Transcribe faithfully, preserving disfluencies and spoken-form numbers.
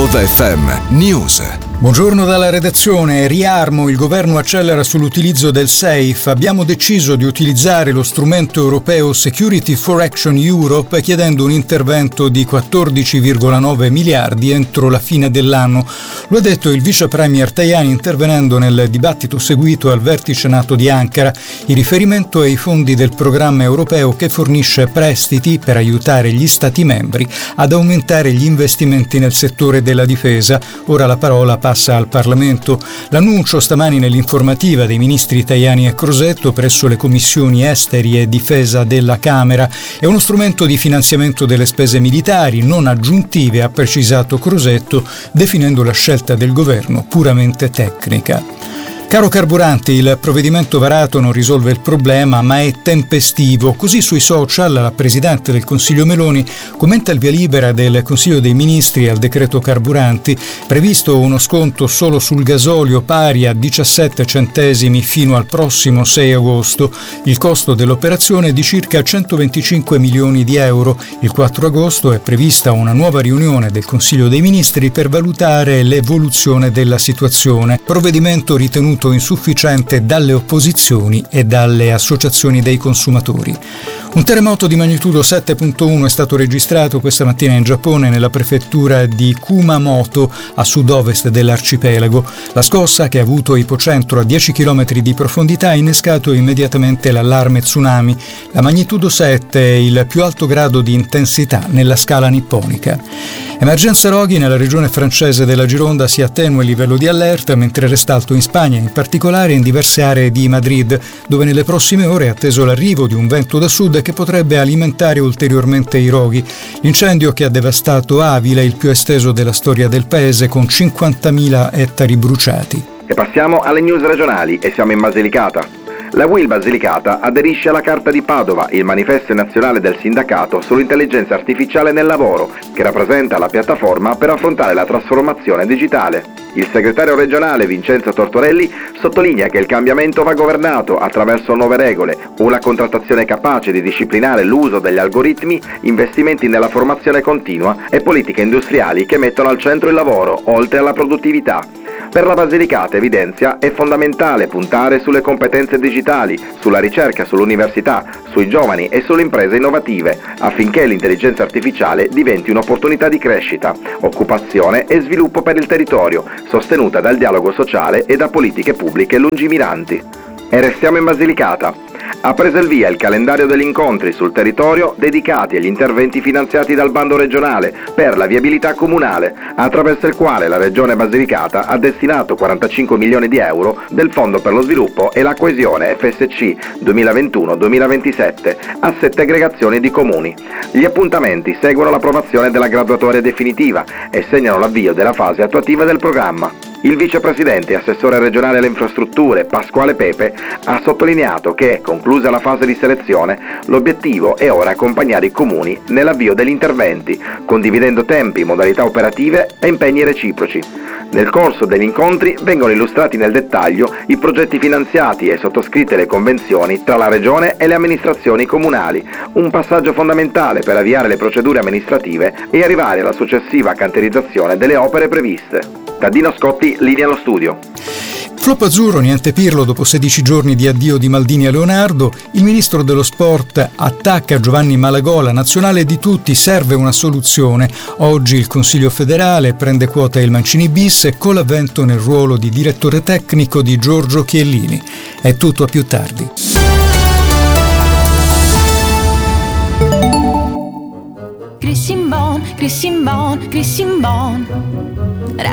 Nova F M News. Buongiorno dalla redazione. Riarmo, il governo accelera sull'utilizzo del SAFE. Abbiamo deciso di utilizzare lo strumento europeo Security for Action Europe chiedendo un intervento di quattordici virgola nove miliardi entro la fine dell'anno. Lo ha detto il vice premier Tajani intervenendo nel dibattito seguito al vertice NATO di Ankara. Il riferimento ai fondi del programma europeo che fornisce prestiti per aiutare gli Stati membri ad aumentare gli investimenti nel settore della difesa. Ora la parola passa al Parlamento. L'annuncio stamani nell'informativa dei ministri Tajani e Crosetto presso le commissioni esteri e difesa della Camera è uno strumento di finanziamento delle spese militari non aggiuntive, ha precisato Crosetto, definendo la scelta del governo puramente tecnica. Caro carburanti, il provvedimento varato non risolve il problema, ma è tempestivo. Così sui social la Presidente del Consiglio Meloni commenta il via libera del Consiglio dei Ministri al decreto carburanti, previsto uno sconto solo sul gasolio pari a diciassette centesimi fino al prossimo sei agosto. Il costo dell'operazione è di circa centoventicinque milioni di euro. Il quattro agosto è prevista una nuova riunione del Consiglio dei Ministri per valutare l'evoluzione della situazione. Provvedimento ritenuto insufficiente dalle opposizioni e dalle associazioni dei consumatori. Un terremoto di magnitudo sette virgola uno è stato registrato questa mattina in Giappone nella prefettura di Kumamoto a sud-ovest dell'arcipelago. La scossa, che ha avuto ipocentro a dieci chilometri di profondità, ha innescato immediatamente l'allarme tsunami. La magnitudo sette è il più alto grado di intensità nella scala nipponica. Emergenza roghi nella regione francese della Gironda, si attenua il livello di allerta mentre resta alto in Spagna, in particolare in diverse aree di Madrid, dove nelle prossime ore è atteso l'arrivo di un vento da sud che potrebbe alimentare ulteriormente i roghi. L'incendio che ha devastato Avila, il più esteso della storia del paese, con cinquantamila ettari bruciati. E passiamo alle news regionali e siamo in Basilicata. La U I L Basilicata aderisce alla Carta di Padova, il manifesto nazionale del sindacato sull'intelligenza artificiale nel lavoro, che rappresenta la piattaforma per affrontare la trasformazione digitale. Il segretario regionale Vincenzo Tortorelli sottolinea che il cambiamento va governato attraverso nuove regole, una contrattazione capace di disciplinare l'uso degli algoritmi, investimenti nella formazione continua e politiche industriali che mettono al centro il lavoro, oltre alla produttività. Per la Basilicata, evidenzia, è fondamentale puntare sulle competenze digitali, sulla ricerca, sull'università, sui giovani e sulle imprese innovative, affinché l'intelligenza artificiale diventi un'opportunità di crescita, occupazione e sviluppo per il territorio, sostenuta dal dialogo sociale e da politiche pubbliche lungimiranti. E restiamo in Basilicata. Ha preso il via il calendario degli incontri sul territorio dedicati agli interventi finanziati dal bando regionale per la viabilità comunale, attraverso il quale la Regione Basilicata ha destinato quarantacinque milioni di euro del Fondo per lo Sviluppo e la Coesione F S C duemilaventuno duemilaventisette a sette aggregazioni di comuni. Gli appuntamenti seguono l'approvazione della graduatoria definitiva e segnano l'avvio della fase attuativa del programma. Il vicepresidente e assessore regionale alle infrastrutture Pasquale Pepe ha sottolineato che, conclusa la fase di selezione, l'obiettivo è ora accompagnare i comuni nell'avvio degli interventi, condividendo tempi, modalità operative e impegni reciproci. Nel corso degli incontri vengono illustrati nel dettaglio i progetti finanziati e sottoscritte le convenzioni tra la Regione e le amministrazioni comunali, un passaggio fondamentale per avviare le procedure amministrative e arrivare alla successiva cantierizzazione delle opere previste. Da Dino Scotti, linea allo studio. Flop azzurro, niente Pirlo, dopo sedici giorni di addio di Maldini a Leonardo. Il ministro dello sport attacca Giovanni Malagò, nazionale di tutti, serve una soluzione. Oggi il Consiglio federale prende quota il Mancini bis con l'avvento nel ruolo di direttore tecnico di Giorgio Chiellini. È tutto, a più tardi. Christian Bon, Christian Bon, Christian Bon.